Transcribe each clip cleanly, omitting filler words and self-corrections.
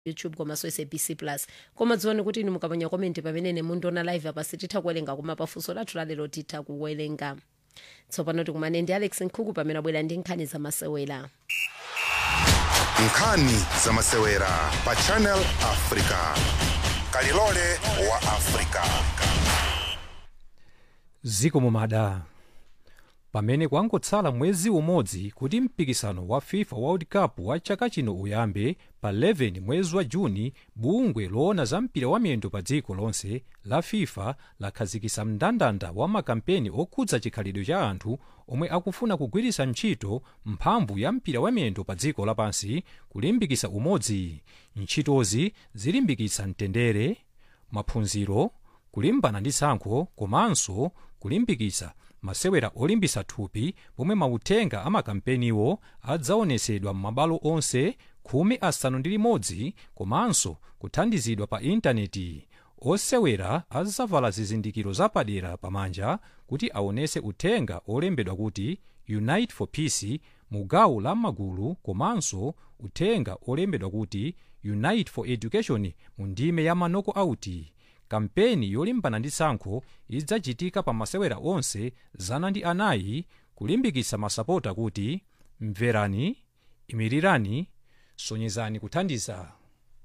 YouTube komanso SABC Plus. Koma dziwani kuti inu mukaponya komenti pamene mundiona live apa sititha kuwerenga koma pafunso lathu lalero titha kuwerenga. Tsopano tikumane ndi Alex Nkhuku pamene abwera ndi nkhani zamasewera. Nkhani zamasewera pa Channel Africa. Kalilole wa Africa. Zikomo mada. Pamene kwangotsala mwezi umodzi kuti mpikisano wa FIFA World Cup wa chaka chino uyambe pa 11 mwezi wa Juni, bungwe loona za mpira wa miyendo pa dziko lonse la FIFA lakhazikitsa mndandanda wa makampeni okhudza chikhalidwe cha anthu omwe akufuna kugwiritsa ntchito mphamvu ya mpira wa miyendo pa dziko lapansi kulimbikitsa umodzi. Ntchitozi zilimbikitsa mtendere, maphunziro, kulimbana ndi tsankho komanso kulimbikitsa masewera olimbitsa thupi pomwe mauthenga amakampeniwo adzaonetsedwa m'mabwalo onse 11 komanso kuthandizidwa pa intaneti. Osewera adzavala zizindikiro zapadera pamanja kuti aonetse uthenga olembedwa kuti Unite for Peace mu gawo la magulu komanso uthenga olembedwa kuti Unite for Education mu ndime ya manoko auti. Kampeni yolimbana ndi tsankho idzachitika pa masewera onse 400 kulimbikitsa masapota kuti mverani, imirirani, sonyezani kuthandiza.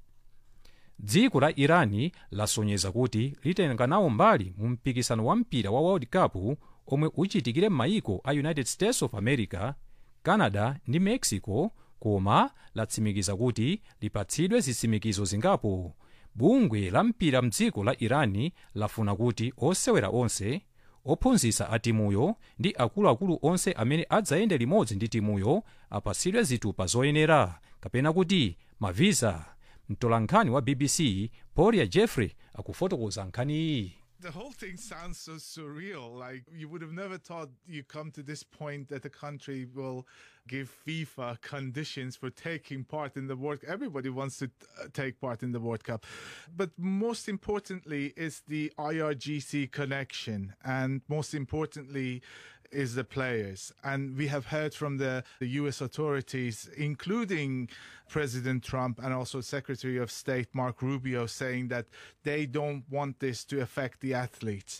Dziko la Irani lasonyeza kuti litenga nawo mbali mu mpikisano wa mpira wa World Cup omwe uchitikire m'mayiko a United States of America, Canada ndi Mexico, koma latsimikiza kuti lipatsidwe zitsimikizo zingapo. Bungwe la mpira mdziko la Irani lafuna kuti osewera onse, ophunzitsa a timuyo ndi akuluakulu onse amene adzayende limodzi ndi timuyo apatsidwe zitupa zoyenera kapena kuti mavisa. Mtolankhani wa BBC Poria Jeffrey akufotokoza nkhani iyi. The whole thing sounds so surreal. Like, you would have never thought you come to this point that a country will give FIFA conditions for taking part in the World Cup. Everybody wants to take part in the World Cup. But most importantly is the IRGC connection. And most importantly is the players. And we have heard from the US authorities, including President Trump and also Secretary of State Mark Rubio, saying that they don't want this to affect the athletes.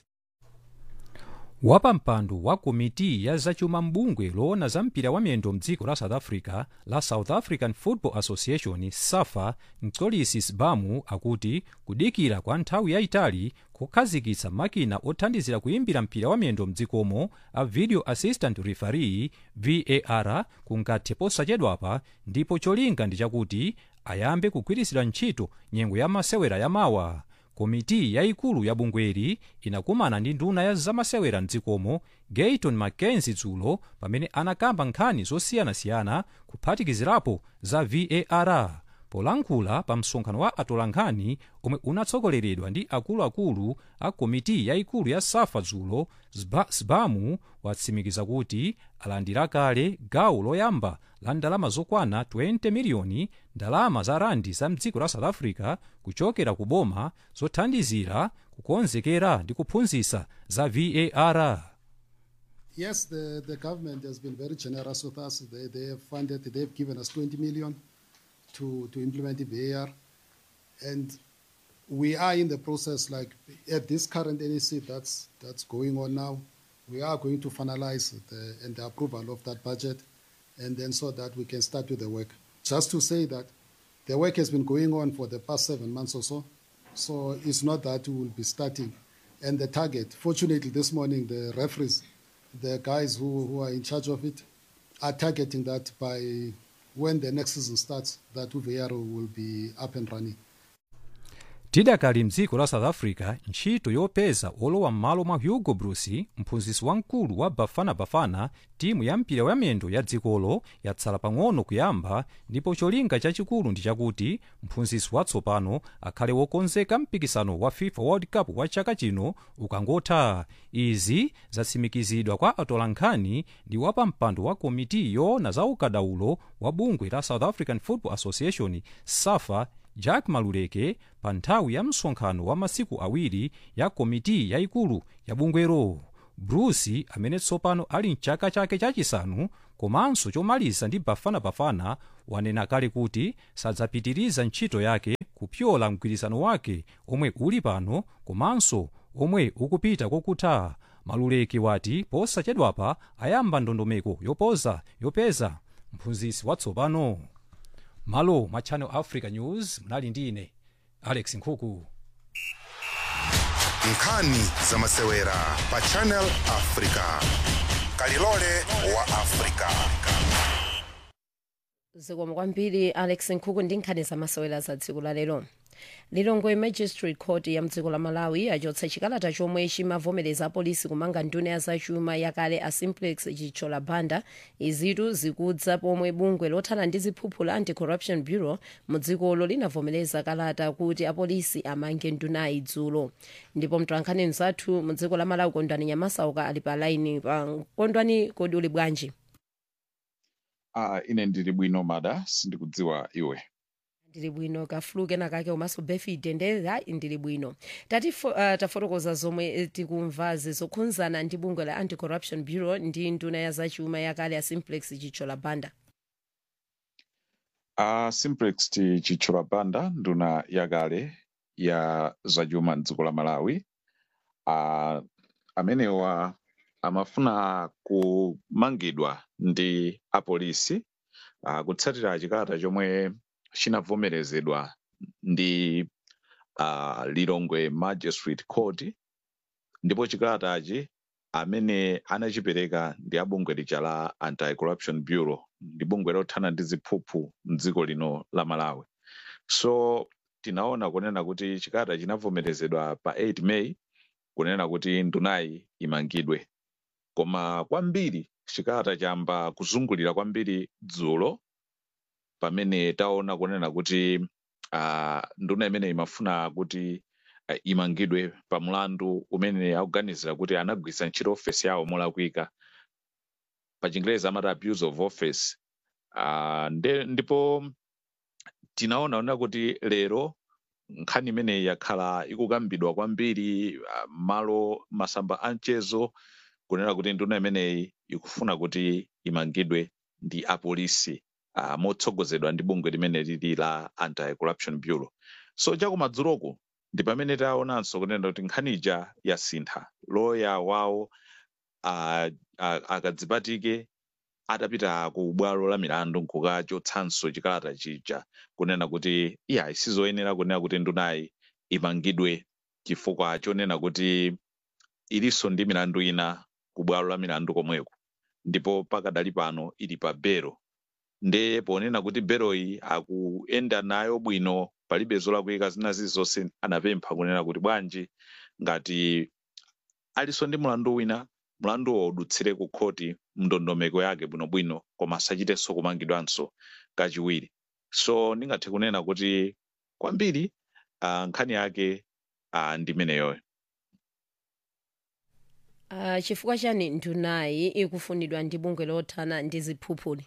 Wapampando wa komiti ya zachuma mbungwe loona za mpira wa miyendo mdziko la South Africa la South African Football Association SAFA, Mxolisi Sbamu akuti kudikira kwa nthawi yayitali kukhazikitsa makina othandizira kuyimbira mpira wa miyendo mdzikomo a video assistant referee VAR kungathe posachedwapa, ndipo cholinga ndi chakuti ayambe kugwiritsidwa ntchito nyengo ya masewera yamawa. Komiti yayikulu ya bungweri inakumana ndi nduna ya zamasewera mdzikomo Gayton Mackenzie dzulo pamene anakamba nkhani zosiyanasiyana kuphatikizirapo za VAR. Polankhula pa msonkhano wa atolankhani omwe unatsogoleredwa ndi akuluakulu a komiti yayikulu ya SAFA dzulo, Sbamu watsimikiza kuti alandira kale gawo loyamba la ndalama zokwana 20 miliyoni ndalama za randi za mdziko la South Africa kuchokera ku boma zothandizira kukonzekera ndi kuphunzitsa za VAR. Yes, the government has been very generous with us. They have funded, they've given us 20 million to implement the VAR. And we are in the process, like at this current NEC that's going on now, we are going to finalize the approval of that budget, and then so that we can start with the work. Just to say that the work has been going on for the past 7 months or so, so it's not that we will be starting. And the target, fortunately this morning, the referees, the guys who are in charge of it, are targeting that by when the next season starts, that VAR will be up and running. Tidakali mdziko la South Africa, ntchito yopeza olowa m'malo mwa Hugo Bruce, mphunzitsi wamkulu wa Bafana timu ya mpira wa miyendo ya dzikolo, yatsala pang'ono kuyamba, ndipo cholinga chachikulu ndi chakuti mphunzitsi watsopano akhale wokonzeka mpikisano wa FIFA World Cup wa chaka chino ukangotha. Izi zatsimikizidwa kwa atolankhani ndi wapampando wa komiti yoona za ukadaulo wa bungwe la South African Football Association SAFA, Jack Maluleke, pa nthawi ya msonkhano wa masiku awiri ya komiti yayikulu ya bungwero. bruce amene tsopano ali mchaka chake chachisanu komanso chomaliza ndi bafana wanena kale kuti sadzapitiriza ntchito yake kupyola mgwirizano wake omwe uli pano komanso omwe ukupita kokutha. Maluleke wati posachedwapa ayamba ndondomeko yopeza mphunzitsi watsopano. Malo mwa Channel Africa News mnali ndi ine Alex Nkhuku. nkhani za masewera pa Channel Africa. Kalilole wa Africa. zikomo kwambiri Alex Nkhuku ndi nkhani za masewera za tsiku la lero. Lilongwe Magistrate Court ya mdziko la Malawi achotsa chikalata chomwe chimavomereza apolisi kumanga nduna ya zachuma yakale a Simplex Chichola Banda. Izitu zikudza pomwe bungwe lothana ndi ziphuphu la Anti-Corruption Bureau mudzikolo linavomereza kalata kuti apolisi amange ndunayi dzulo. Ndipo mtolankhani mzathu mudziko la Malawi Kondwani Nyamasauka ali pa line. Kondwani, kodi uli bwanji? Ine ndili bwino mada, sindikudziwa iwe. Ndili bwino kaflu kenakake umaso befide ndeza ndili bwino. Tafotokoza zomwe tikumvazi zokhuzana ndi bungwe la Anti-Corruption Bureau ndi nduna ya zachuma yakale ya Simplex Chichola Banda. Simplex Chichola Banda nduna yakale ya zachuma mdziko la Malawi. Amenewa amafuna kumangidwa ndi apolisi kutsatira chikalata chomwe chinavomerezedwa ndi Lilongwe Magistrate Court, ndipo chikalatachi amene anachipereka ndi abungwe lija la Anti-Corruption Bureau, ndi bungwe lothana ndi ziphuphu mdziko lino la Malawi. So tinaona kunena kuti chikalata chinavomerezedwa pa 8 May kunena kuti ndunayi imangidwe, koma kwambiri chikalata chamba kuzungulira kwambiri dzulo pamene taona kunena kuti nduna imene imafuna kuti imangidwe pa mlandu umene akuganizira kuti anagwiritsa ntchito ofesi yawo molakwika, pa Chingereza amati abuse of office. Ndipo tinaona kunena kuti lero nkhani imene yakhala ikukambidwa kwambiri malo masamba anchezo kunena kuti nduna imeneyi ikufuna kuti imangidwe ndi apolisi motsogozedwa ndi bungwe limene lili la Anti-Corruption Bureau. So chakumadzuloko ndi pamene taonanso kunena kuti nkhaniija yasintha. Loya wawo akadzipatike atapita ku bwalo la milandu nkukachotsanso chikalata chija kunena kuti isizoyenera kunena kuti ndunayi imangidwe chifukwa chonena kuti ilinso ndi milandu ina ku bwalo la milandu komweko, ndipo pakadali pano ili pa belo. Nde ponena kuti beloyi akuyenda nayo bwino, palibe zolakwika zina zilizonse, anapempha kunena kuti bwanji ngati alinso ndi mlandu wina, mlanduwo udutsire ku khoti mndondomeko yake bwinobwino, koma asachitenso kumangidwanso kachiwiri. So ndingathe kunena kuti kwambiri nkhani yake ndi imeneyoyo. Chifukwa chani ndunayi ikufunidwa ndi bungwe lothana ndi ziphuphu?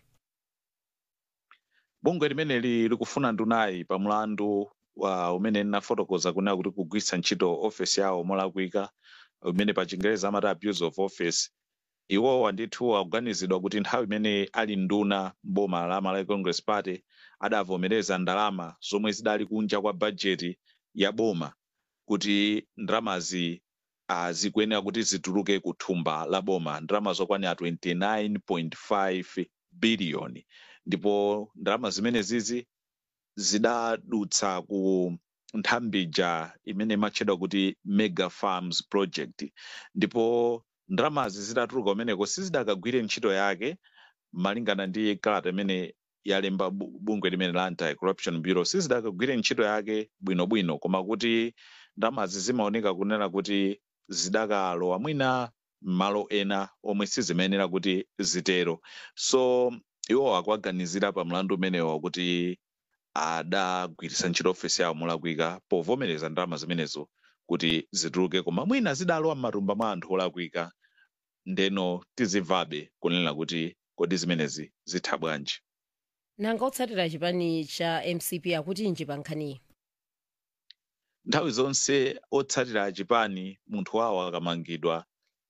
Bungwe limeneli likufuna ndunayi pa mlandu umene ndinafotokoza kunena kuti kugwiritsa ntchito ofesi yawo molakwika, umene pa Chingereza amati abuse of office. Iwowa ndithu akuganizidwa kuti nthawi imene ali nduna mboma la Malawi Congress Party adavomereza ndalama zomwe zidali kunja kwa bajeti ya boma kuti ndalamazi zikuyenera kuti zituluke ku thumba la boma, ndalama zokwanira 29.5 biliyoni. Ndipo ndalama zimene zizi zidadutsa ku nthambija imene imatchedwa kuti Mega Farms Project, ndipo ndalamazi zidatuluka umeneko sizidakagwire ntchito yake malingana ndi kalata imene yalemba bungwe limene la Anti-Corruption Bureau. Sizidakagwire ntchito yake bwinobwino, koma kuti ndalamazi zimaoneka kunena kuti zidakalowa mwina malo ena omwe sizimayenera kuti zitero. So iwo akuaganizira pa mlandu umenewo kuti adagwiritsa ntchito ofesi yawo molakwika povomereza ndalama zimenezo kuti zituluke, koma mwina zidalowa m'matumba mwa anthu olakwika. Ndeno tizimvabe kunena kuti kodi zimenezi zitha bwanji. Nanga otsatira chipani cha MCP akuti nji pa nkhaniyi? Nthawi zonse otsatira chipani munthu wawo akamangidwa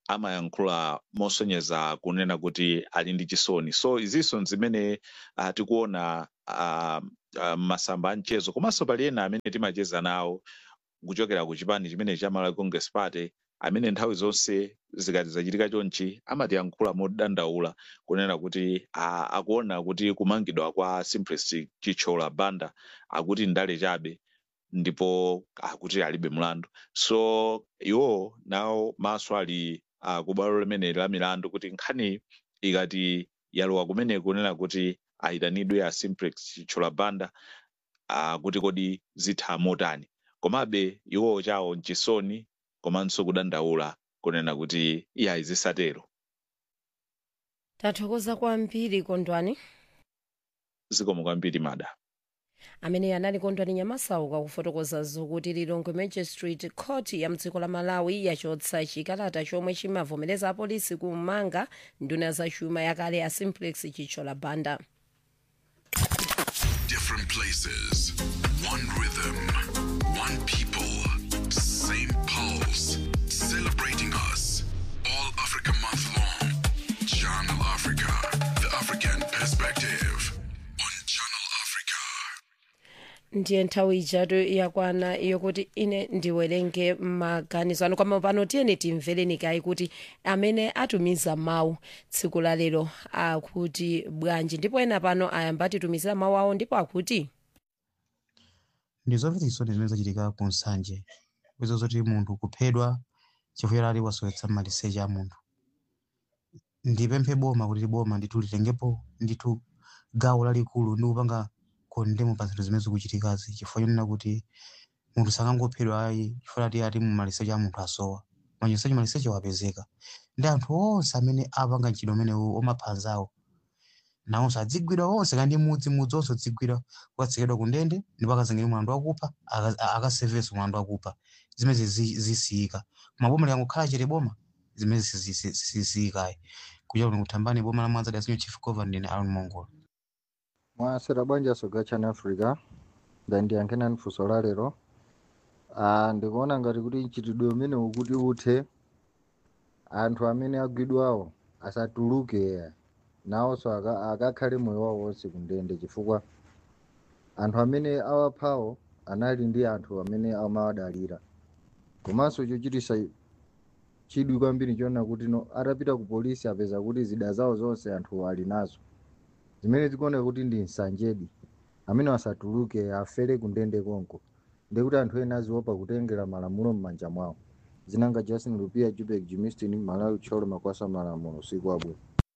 amayankhula mosonyeza kunena kuti ali ndi chisoni. So izinso zimene tikuona masamba a mchezo komanso pali ena amene timacheza nawo kuchokera ku chipani chimene cha Malawi Congress Party amene nthawi zonse zikati zachitika chonchi amatiyankhula modandaula kunena kuti akuona kuti kumangidwa kwa Simplex Chichola Banda akuti ndale chabe ndipo akuti alibe mlandu. So iwo nawo maso ali kubwalo limene la milandu kuti nkhani ikati yalowa kumene kunena kuti ayitanidwe a Simplex Chichola Banda kuti kodi zitha motani. Komabe iwo chawo nchisoni komanso kudandaula kunena kuti iya zisatero. Tathokoza kwambiri Kondwani. Zikomo kwambiri mada. Amene anali Kondwani Nyamasauka kufotokoza zokuti Lilongwe Magistrate Court ya mdziko la Malawi yachotsa chikalata chomwe chimavomereza apolisi kumanga nduna za chuma yakale a Simplex Chichola Banda. Different places, one rhythm, one people, same pulse, celebrating us. All Africa month long. Channel Africa, the African perspective on Channel Africa. Ndiye nthawi ijatu yakwana yokuti ine ndiwerenge maganizo anu kwama pano tiyeni timvereni kayi kuti amene atumiza mawu tsiku la lero akuti bwanji ndipo ena pano ayambatitumizira mawu awo ndipo akuti ndizomvetsa zimene zachitika ku Nsanje kwizo zoti munthu kuphedwa chifukwa ali wasowetsa maliseche a munthu. Ndipemphe boma kuti boma ndithu litengepo ndithu gawo lalikulu ndi kupanga kondemo pa zinthu zimene zikuchitikazi chifukwa chonena kuti munthu sakangophedwa ayi chifukwa ati mu maliseche a munthu asowa. Maliseche wapezeka ndi anthu onse amene apanga ntchito umene omaphanzawo nawonso adzigwidwa onse kandi mudzi onse dzigwidwa kwatsekedwa ku ndende ndipo akazengera mlandu wakupha akasevenso mlandu wakupha. Zimene zisiyika maboma likangokhala chete boma zimene zisiyikayi kuja kuno kuthambani boma la Mwanza da Chief Governor ndine Aaron Mongola. Mwasera bwanja soga Channel Africa ndandiyankhena nfunso la lero. Ndikuona ngati kuti nchitidwe umene ukuti uthe anthu amene agwidwawo asatuluke nawonso akakhale moyo wawo wonse ku ndende chifukwa anthu amene awaphawo anali ndi anthu amene amawadalira. Komanso chochitisa chidwi kwambiri chona kuti atapita ku polisi apeza kuti zida zawo zonse anthu ali nazo zimene zikuoneka kuti ndi nsanjedi amene asatuluke afere ku ndende konko ndikuti anthu ena aziopa kutengera malamulo m'manja mwawo. Zinanga Justin Lupia Jubek Jimistin Malawi Cholo Makwasa Malamulo usiku wabwino.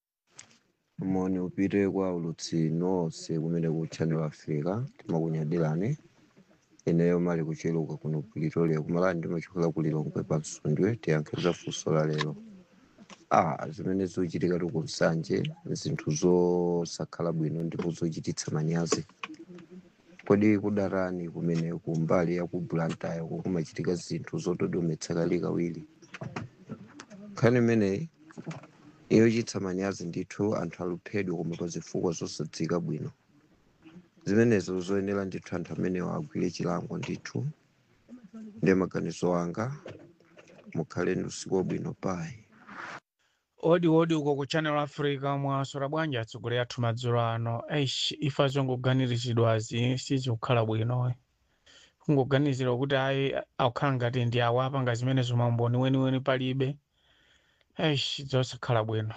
Moni upite kwa ulutsi nonse kumene ku Channel Africa timakunyadirani. Ineyo mali kucheluka kuno Pretoria kumalani ndimachokera ku Lilongwe pa Msundwe tiyankheza funso la lero. Zimene zochitika ku Nsanje zinthu zosakhala bwino ndipo zochititsa manyazi. Kodi kudarani kumene kumbali ya ku Blantyre kumachitika zinthu zododometsa kawiri. Nkhani imene iyo chitsa manyazi ndithu anthu aluphedwa koma pa zifukwa zosadziwika bwino. Zimenezo zoyenera ndithu anthu amene agwire chilango ndithu. Ndi maganizo anga mukhale ndi usiku wabwino payi. Odi uko ku Channel Africa mwasora bwanja atsogolera athu madzulo ano. Ifa zongoganirizidwazi sizikukhala bwino. Kungoganizira kuti ayi akukhala ngati ndi awo apanga zimene zomamboni weniweni palibe. Zosakhala bwino.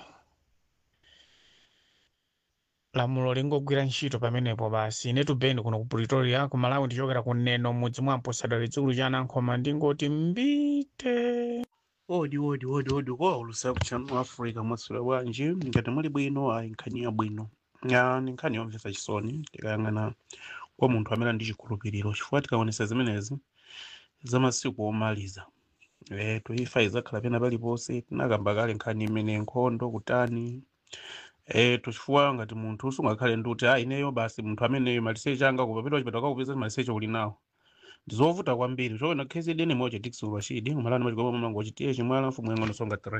Lamulo lingogwira ntchito pamenepo basi. Inetu beni kuno ku Pretoria ku Malawi ndichokera ku Neno mudzi mwa Mposadali Chikulu cha Nankhoма ndingoti mbite. Odi kwa ulusa ku Channel Africa mwasula bwanji ngati muli bwino nkhani ya bwino. Ni nkhani yomvetsa chisoni tikayang'ana kwa munthu amene ndi chikhulupiriro chifukwa tikaonesa zimenezi zamasiku omaliza. Toifa izakhala pena paliponse tinakamba kale nkhani imene nkhondo kutani. Tochifukwa ngati munthu usungakhale nduti ineyo basi munthu ameneyo maliseche anga kupapita chipata kakupeza maliseche uli nawo. Ndizovuta kwambiri chona khezi dene moja Dixon Rashid umalani machikopa mlango chitie chimwala mfumu yango nosonga 3.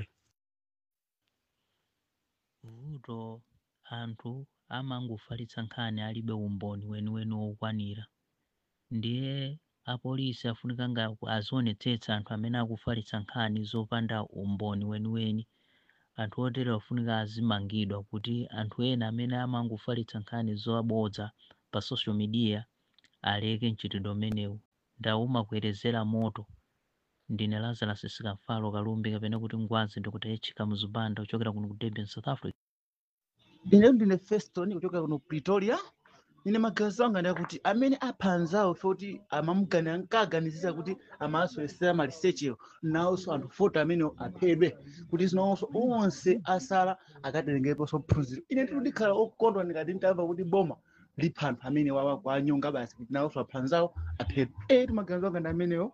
Vuto anthu amangofalitsa nkhani alibe umboni weniweni wokwanira. Ndiye apolisi afunika ngati azionetsetsa anthu amene akufalitsa nkhani zopanda umboni weniweni. Anthu otere afunika azimangidwa kuti anthu ena amene amangofalitsa nkhani zobodza pa social media aleke mchitidwe umenewu. Ndaumakwerezera moto. Ndine Lazarus Sikamfalo Kalumbi kapena kuti Ngwazi Dr. Echika Muzubanda kuchokera kuno ku Durban, South Africa. Ndine Feston kuchoka kuno Pretoria. Ine magazi anga ndakuti amene aphanzawo foti amamugana nkaganizisa kuti amasoyesera ma research nawonso anthu 40 amene aphedwe kuti zinawonso onse asala akaterengepo sophunziro. Ine ndikhala okondwa ndikati ndamva kuti boma lipha anthu amene wawa kwa nyonga basi kuti nawonso aphanzawo aphedwe. Magazi anga ndi amenewo.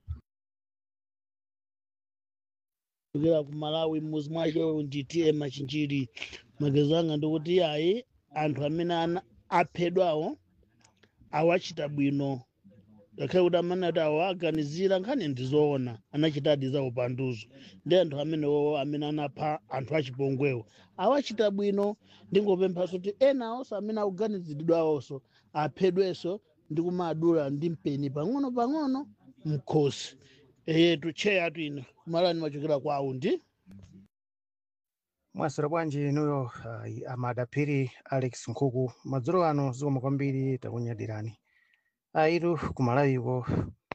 Kugera ku Malawi muzi mwacho nditi machinjiri. Magazi anga ndikuti ayi anthu amene aphedwawo awachita bwino. Ngakhale kuti amene ati awaganizira nkhani ndizoona anachitadi zawo panduzo. Ndi anthu amenewo amene anapha anthu achipongwewo awachita bwino. Ndingopemphanso kuti enawonso amene akuganiziridwawonso aphedwenso ndi kumadula ndi mpeni pang'ono mkhosi. Tucheya twino kumalani machokera kwawo ndi Mwasira bwanji inuyo amadapiri Alex Nkhuku madzulo ano zikoma kwambiri takunyadirani. Aitu kumalawiko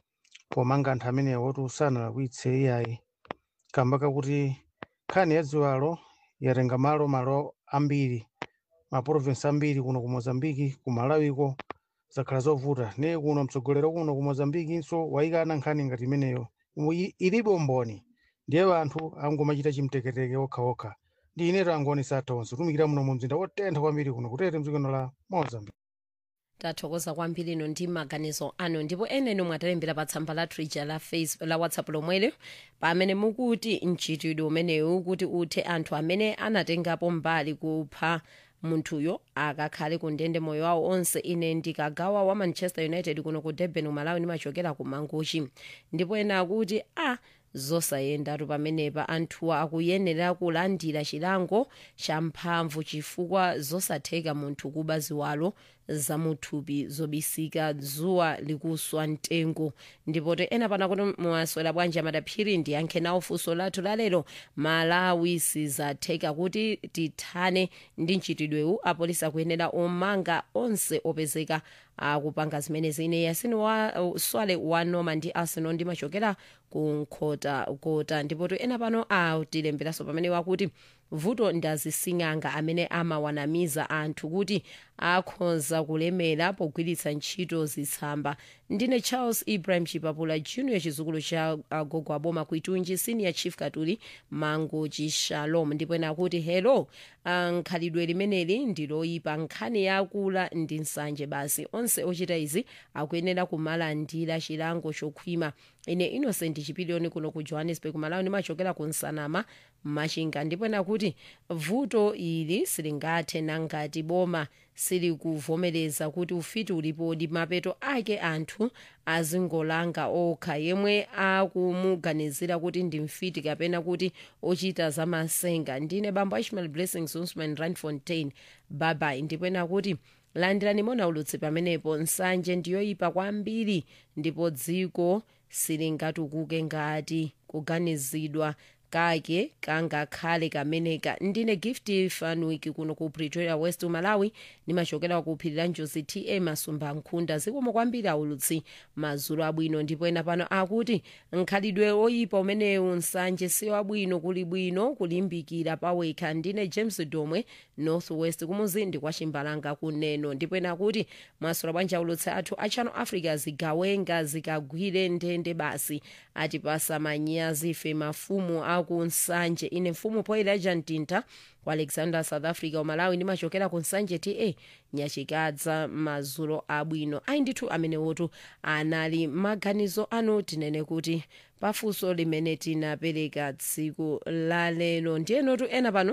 pomanga anthu amenewo oti sanalakwitse iyayi kamba kakuti nkhani ya dziwalo yatenga malo ambiri maprovinsi ambiri kuno ku Mozambiki kumalawiko zakhala zovuta. Ne kuno mtsogolero kuno ku Mozambikinso wayikana nkhani ngati imeneyo ilibe umboni. Ndiye anthu angomachita chimteketeke okhaokha. Ndi ine tangoni satonso tumikira muno mu mzinda wotentha kwambiri kuno kutete mdziko la Mozambique. Tathokoza kwambiri ino ndi maganizo ano ndipo ene mwatalembera pa tsamba la Twitter la Facebook la WhatsApp lomwelo pamene mukuti mchitidwe umenewu kuti uthe anthu amene anatengapo mbali kupha munthuyo akakhale ku ndende moyo wawo onse. Ine ndikagawa wa Manchester United kuno ku Durban Malawi nimachokera ku Manguchi. Ndipo ena akuti zosayendatu pamenepa anthuwa akuyenera kulandira chilango cha mphamvu chifukwa zosatheka munthu kuba ziwalo za muthupi zobisika dzuwa likuswa mtengo. Ndipo ena pana kuti mwaswera bwanji amadaphiri ndiyankhe nawo funso lathu lalero. Malawi sizatheka kuti tithane ndi mchitidwewu. Apolisi akuyenera omanga onse opezeka akupanga zimenezi. Ine Yasini Swale wanoma ndi Arsenal ndimachokera ku Nkhotakota. Ndipo ena pano tilemberaso pamene wakuti vuto ndazising'anga amene amawanamiza anthu kuti akhoza kulemera pogwiritsa ntchito zitsamba. Ndine Charles Ibrahim Chipapula Junior chizukulu cha gogo aboma kuitunji senior chief Katuli Mangochi Shalom. Ndipo ena kuti hello nkhalidwe limeneli ndiloyipa nkhani yakula ndi nsanje basi onse ochita izi akuyenera kumalandira chilango chokhwima. Ine Innocent Chipilioni kuno ku Johannesburg Malawi nimachokera ku Nsanama Machinga. Ndipo ena kuti vuto ili silingathe nangati boma sili kuvomereza kuti ufiti ulipodi mapeto ake anthu azingolanga okha yemwe akumuganizira kuti ndi mfiti kapena kuti ochita zamasenga. Ndine bambo Ishmael Blessings Usman Randfontein bye. Ndipo ena kuti landirani mona ulutsi pamenepo nsanje ndiyoyipa kwambiri ndipo dziko silingatukuke ngati kuganizidwa kake kangakhale kameneka. Ndine Gift Fanwiki kuno ku Pretoria West Malawi nimachokera ku phiri la Njozi TA Masumba Nkhunda. Zikomo kwambiri aulutsi madzulo abwino. Ndipo ena pano akuti nkhalidwe oyipa umenewu nsanje si wabwino kuli bwino kulimbikira pawekha. Ndine James Domwe North West kumuzindi kwa Chimbalanga kuneno. Ndipo ena akuti mwaswera bwanji aulutsi athu a Channel Africa zigawenga zikagwire ndende basi atipasa manyazi ife mafumu aku nsanje. Ine mfumu Poyela Jantinta kwa Alexander South Africa Malawi nimachokera ku nsanje TA Nyachikadza madzulo abwino. Ayi ndithu amenewotu anali maganizo anu tinene kuti pafunso limene tinapereka tsiku la lero. Ndiyenotu ena pano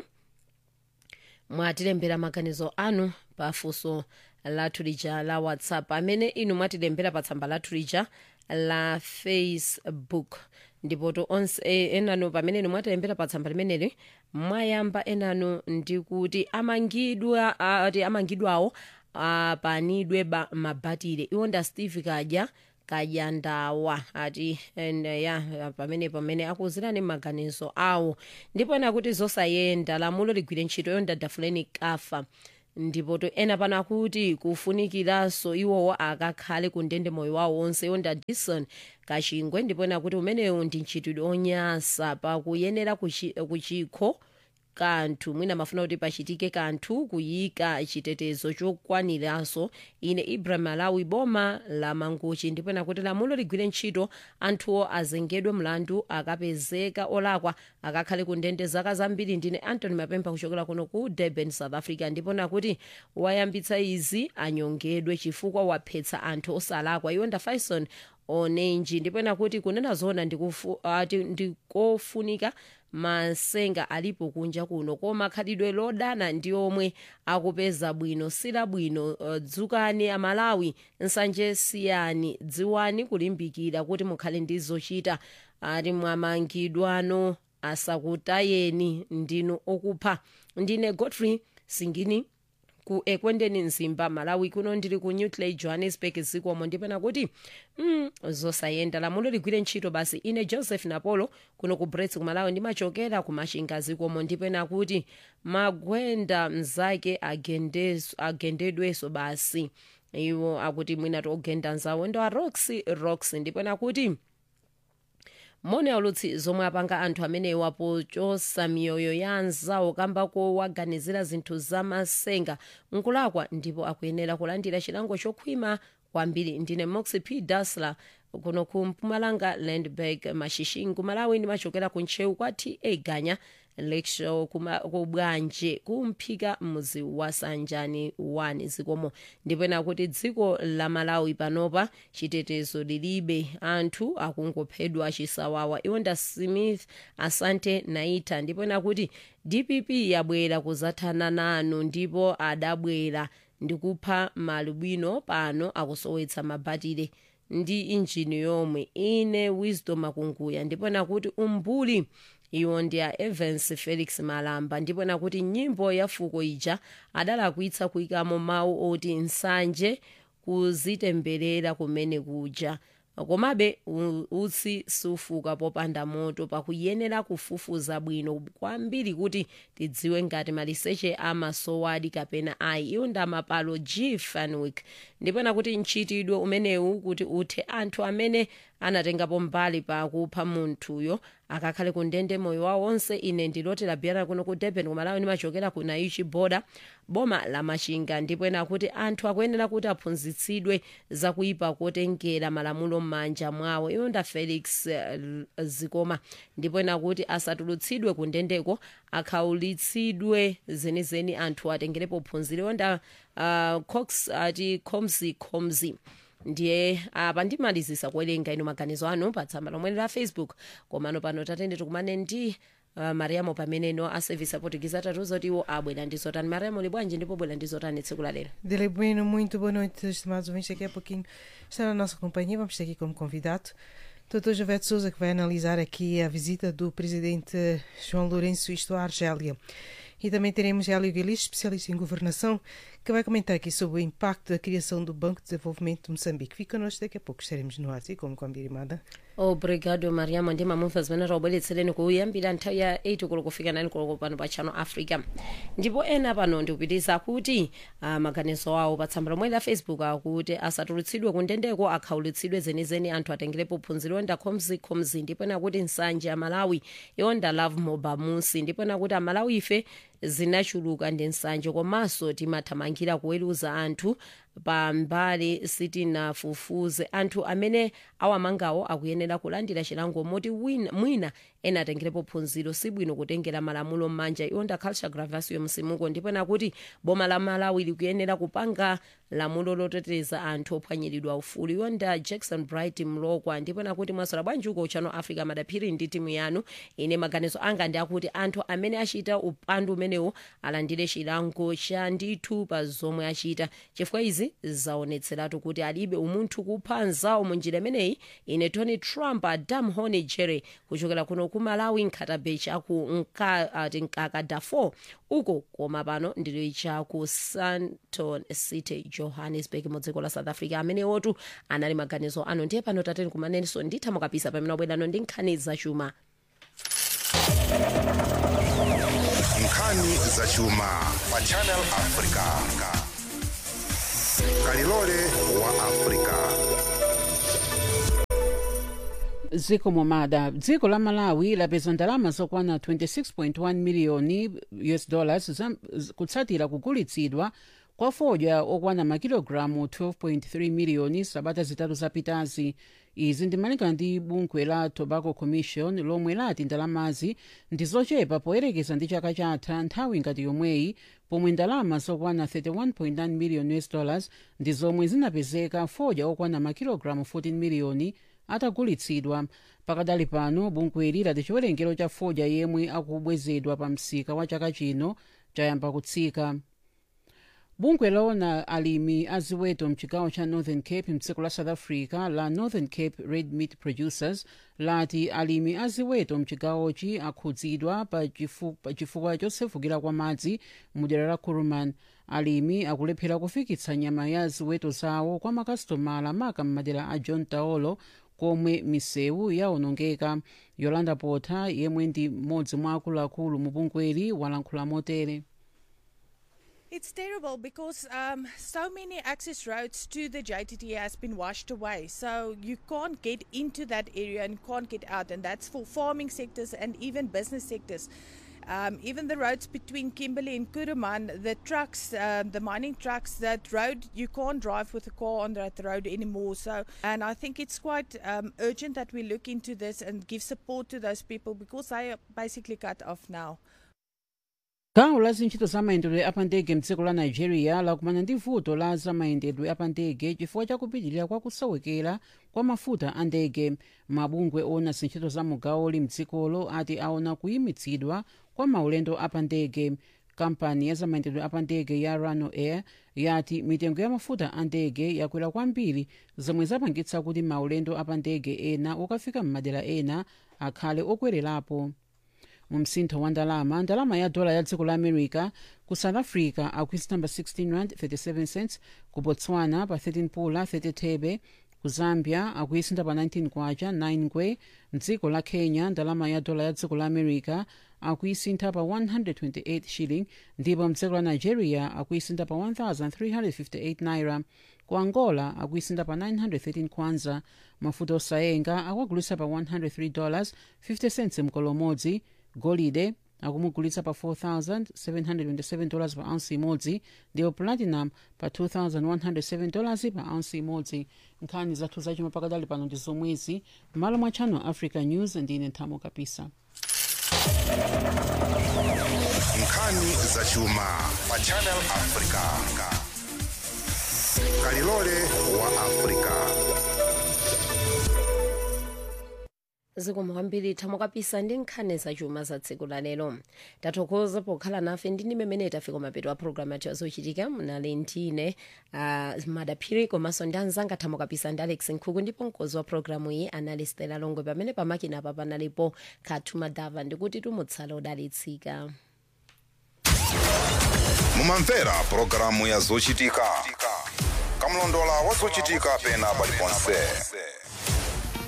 mwatilembera maganizo anu pafunso lathu lija la WhatsApp amene inu mwatilembera pa tsamba lathu lija la Facebook. Ndipo onse enanu pamene inu mwatilembera pa tsamba limeneli mwayamba enanu ndikuti amangidwawo apanidwe mabatire. Iwonda Steve Kadya kayandawa ati pamene akuzirani maganizo awo ndipo ena kuti zosayenda lamulo ligwire ntchito yondadafuleni kafa ndipo to ena pano akuti kufunikiranso iwowo akakhale ku ndende moyo wawo wonse yonda Dison Kachingwe ndipo ena kuti umenewu ndi ntchitidwe onyasa pakuyenera kuchikho kanthu mwina mafuna kuti pachitike kanthu kuyika chitetezo chokwaniranso. Ine Ibrahim Malawi boma la Manguchi ndipo ena kuti lamulo ligwire ntchito anthuwo azengedwe mlandu akapezeka olakwa akakhale ku ndende zaka zambiri. Ndine Anthony Mapempa kuchokera kuno ku Durban, South Africa ndipo ena kuti wayambitsa izi anyongedwe chifukwa waphetsa anthu osalakwa. Yonda Faison Onenji ndipo ena kuti kunena zona ndikofunika masenga alipo kunja kuno koma khalidwe lodana ndi omwe akupeza bwino sila bwino. Dzukani Amalawi nsanje siyani dziwani kulimbikira kuti mukhale ndi zochita ati mwamangidwano asakutayeni ndinu okupha. Ndine Godfrey Singini ku Ekwendeni Nzimba Malawi kuno ndili ku Newclay Johannesburg zikomo ndipo ena kuti zosayenda lamulo ligwire ntchito basi. Ine Joseph Napolo kuno ku Brits ku Malawi ndimachokera ku Mashinga zikomo ndipo ena kuti magwenda mzake agendedweso basi. Iwo akuti mwina togenda nzawo ndo a Roxy ndipo ena kuti mone aulutsi zomwe apanga anthu amene wapochosa miyoyo ya anzawo kamba kowaganizira zinthu zamasenga nkulakwa ndipo akuyenera kulandira chilango chokhwima kwambiri. Ndine Moxie P Dasla kuno ku Mpumalanga Landberg Mashishingu Malawi ndimachokera ku Nchewu kwa TA Ganya lecture kubwanje kumphika mudzi wa Sanjani 1 zikomo ndipo ena kuti dziko la Malawi panopa chitetezo lilibe anthu akungophedwa chisawawa. Iwonda Smith Asante Naita ndipo ena kuti DPP yabwera kuzathana nanu ndipo adabwera ndikupha malubino pano akusowetsa mabatire ndi injini yomwe. Ine Wisdom Akunguya ndipo ena kuti umbuli iwo ndi a Evans Felix Malamba ndipo nakuti nyimbo ya fuko ija adalakwitsa kuyikamo mawu oti nsanje kuzitemberera kumene kuja komabe utsi sufuka popanda moto pakuyenera kufufuza bwino kwambiri kuti tidziwe ngati maliseche amasowadi kapena ayi. Iwo ndi Amapalo G Fanwick ndipo nakuti ntchitidwe umenewu kuti uthe anthu amene anatengapo mbali pakupha munthuyo akakhale ku ndende moyo wawo wonse. Ine ndilotera biyana kuno ku Durban ku Malawi ndimachokera ku Naichi Border boma la Machinga ndipo ena kuti anthu akuyenera kuti aphunzitsidwe zakuyipa kotengera malamulo m'manja mwawo. Iwo nda Felix Zikoma ndipo ena kuti asatulutsidwe ku ndendeko akhaulitsidwe zenizeni anthu atengerepo phunziro. Nda Cox ati Khomzi ndiye apa ndimalizisa kuwerenga ino maganizo anu pa tsamba lomwe la Facebook komano pano tatende tikumane ndi Mariamo pameneno a service aportuguesa tatuza kuti iwo abwera ndi zotani. Mariamo li bwanji ndipo bwera ndi zotani tsiku la lero? Dele Bueno, muito boa noite, estimados ouvintes. Daqui a pouquinho está na nossa companhia. Vamos ter aqui como convidado Dr. Javete Sousa, que vai analisar aqui a visita do presidente João Lourenço à Argélia. E também teremos Hélio Vilis, especialista em governação, que vai comentar aqui sobre o impacto da criação do Banco de Desenvolvimento de Moçambique. Fica connosco, daqui a pouco estaremos no ar, e como combinado. Obrigado Mariamo ndima mumva zimene taubweretsereni kuyambira nthawi ya 8 koloko kufika 9 koloko pano pa Channel Africa. Ndipo ena pano ndikupitiriza kuti maganizo awo pa tsamba lomwe la Facebook akuti asatulutsidwe ku ndendeko akhaulitsidwe zenizeni anthu atengerepo phunziro. Nda Khomzi ndipo ena kuti nsanje ya Malawi yonda Love Mobamusi ndipo ena kuti Amalawi ife zinachuluka ndi nsanje komanso timathamangira kuweruza anthu pambali sitinafufuze anthu amene awamangawo akuyenera kulandira chilango moti mwina ena atengerepo phunziro sibwino kutengera malamulo m'manja. Iwo nda Culture Gravasio Msimuko ndipo nakuti boma la Malawi likuyenera kupanga lamulo loteteza anthu ophwanyiridwa ufulu. Iwo nda Jackson Bright Mlokwa ndipo nakuti mwasora bwanji uko Channel Africa madaphiri ndi timu yanu. Ine maganizo anga ndi akuti anthu amene achita upandu umenewo alandire chilango cha ndithu pa zomwe achita chifukwa izi izi zaonetseratu kuti alibe umunthu kupha anzawo mu njira imeneyi. Ine Tony Trump, Adam Honey Jerry kuchokera kuno ku Malawi, Nkatabechi aku Nkaka Darfur uko, koma pano ndili chaku Sandton City Johannesburg mu dziko la South Africa. Amene otu anali maganizo ano, ndiye pano tateni kumanenso nditha mukapisa pamene wabwerano ndi nkhani zachuma. Nkhani zachuma pa Channel Africa. Kalilole wa Africa. Ziko momada dziko la Malawi lapeza ndalama zokwana 26.1 miliyoni US dollars kutsatira kugulitsidwa kwa fodya okwana makilogalamu 12.3 miliyoni sabata zitatu zapitazi. Izi ndimalingana ndi bungwe la Tobacco Commission lomwe lati ndalamazi ndizochepa poyerekeza ndi chaka chatha nthawi ngati yomweyi, pomwe ndalama zokwana 31.9 miliyoni US dollars ndi zomwe zinapezeka fodya okwana makilogalamu 14 miliyoni atagulitsidwa. Pakadali pano bungweli lati chiwerengero cha fodya yemwe akubwezedwa pa msika wa chaka chino chayamba kutsika. Bungwe lona alimi aziweto mchigawo cha Northern Cape mdziko la South Africa la Northern Cape Red Meat Producers lati alimi aziweto mchigawochi akhudzidwa pa chifukwa chosefukira kwa madzi mudera la Kuruman. Alimi akulephera kufikitsa nyama ya ziweto zawo kwa makasitomala maka m'madera a John Taolo komwe misewu yaonongeka. Yolanda Porter yemwe ndi mmodzi mwa akuluakulu mu bungweli walankhula motere. It's terrible because so many access roads to the JTT has been washed away. So you can't get into that area and can't get out. And that's for farming sectors and even business sectors. Even the roads between Kimberley and Kuruman, the trucks, the mining trucks, that road, you can't drive with a car on that road anymore. So, and I think it's quite urgent that we look into this and give support to those people because they are basically cut off now. Gawo la zintchito za mayendedwe apandege mdziko la Nigeria lakumana ndi vuto la za mayendedwe apandege chifukwa chakupitirira kwa kusowekera kwa mafuta a ndege. Mabungwe ona zintchito za mugawoli mdzikolo ati aona kuyimitsidwa kwa maulendo apandege. Kampani ya za mayendedwe apandege ya Rano Air yati mitengo ya mafuta a ndege yakwera kwambiri, zomwe zapangitsa kuti maulendo apandege ena okafika m'madera ena akhale okwererapo. Mu msintho wa ndalama ya dola ya dziko la America ku South Africa akuisintha pa 16 rand 37 cents, ku Botswana pa 13 pula 30 thebe, ku Zambia akuisintha pa 19 kwacha 9 ngwe. Mdziko la Kenya ndalama ya dola ya dziko la America akuisintha pa 128 shilling, ndipo mdziko la Nigeria akuisintha pa 1358 naira. Ku Angola akuisintha pa 913 kwanza. Mafuta osayenga akuagulitsa pa $103.50 mkolo umodzi. Golide akumugulitsa pa $4,727 pa ounce imodzi, ndipo platinum pa $2,107 pa ounce imodzi. Nkhani zathu zachuma pakadali pano ndi zomwezi. Malo mwa Channel Africa News ndine Nthamo Kapisa. Nkhani zachuma pa Channel Africa. Kalilole wa Africa. zikomo kwambiri Thamo Kapisa ndi nkhani zachuma za tsiku la lero. Tathokoza pokhala nafe ndi mmene tafika mapeto a programu yathu yazochitika. Munali ndine Madaphiri komanso ndi anzanga Thamo Kapisa ndi Alex Nkhuku, ndipo mkonzi wa programu iyi anali Stella Longwe, pamene pamakina apa panalipo Khatuma Dava. Ndikuti tumutsala odalitsika. Mumamvera programu ya zochitika. Kamlondola wa zochitika pena paliponse.